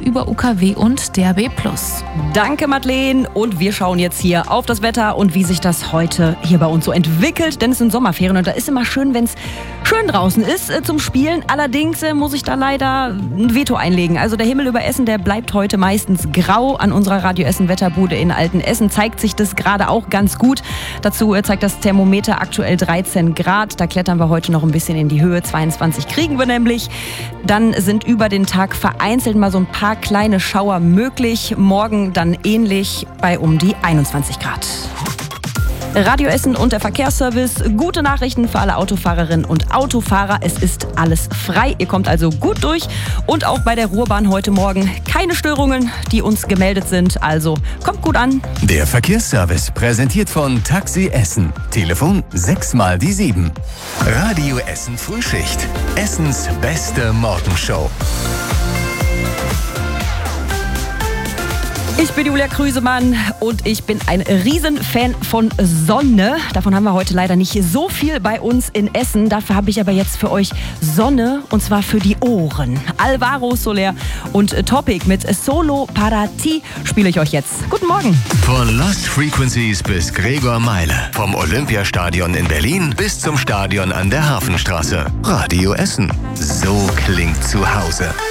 über UKW und DAB+. Danke, Madeleine. Und wir schauen jetzt hier auf das Wetter und wie sich das heute hier bei uns so entwickelt. Denn es sind Sommerferien und da ist immer schön, wenn es schön draußen ist zum Spielen. Allerdings muss ich da leider ein Veto einlegen. Also der Himmel über Essen, der bleibt heute meistens grau. An unserer Radio Essen Wetterbude in Altenessen zeigt sich das gerade auch ganz gut. Dazu zeigt das Thermometer aktuell 13 Grad. Da klettern wir heute noch ein bisschen in die Höhe. 22 kriegen wir nämlich. Dann sind über den Tag vereinzelt mal so ein paar kleine Schauer möglich. Morgen dann ähnlich bei um die 21 Grad. Radio Essen und der Verkehrsservice. Gute Nachrichten für alle Autofahrerinnen und Autofahrer. Es ist alles frei. Ihr kommt also gut durch. Und auch bei der Ruhrbahn heute Morgen keine Störungen, die uns gemeldet sind. Also kommt gut an. Der Verkehrsservice präsentiert von Taxi Essen. Telefon 6x7. Radio Essen Frühschicht. Essens beste Morgenshow. Ich bin Julia Krüsemann und ich bin ein Riesenfan von Sonne. Davon haben wir heute leider nicht so viel bei uns in Essen. Dafür habe ich aber jetzt für euch Sonne und zwar für die Ohren. Alvaro Soler und Topic mit Solo para ti spiele ich euch jetzt. Guten Morgen. Von Lost Frequencies bis Gregor Meile. Vom Olympiastadion in Berlin bis zum Stadion an der Hafenstraße. Radio Essen. So klingt zu Hause.